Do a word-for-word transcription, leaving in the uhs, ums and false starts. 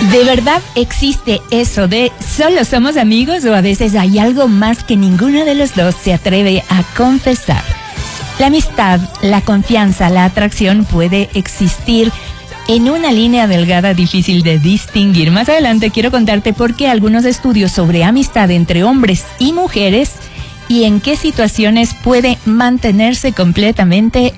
¿De verdad existe eso de solo somos amigos o a veces hay algo más que ninguno de los dos se atreve a confesar? La amistad, la confianza, la atracción puede existir en una línea delgada difícil de distinguir. Más adelante quiero contarte por qué algunos estudios sobre amistad entre hombres y mujeres y en qué situaciones puede mantenerse completamente